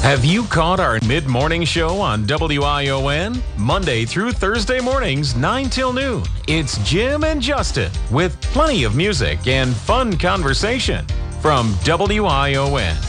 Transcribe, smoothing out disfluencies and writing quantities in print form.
Have you caught our mid-morning show on WION? Monday through Thursday mornings, 9 till noon. It's Jim and Justin with plenty of music and fun conversation from WION.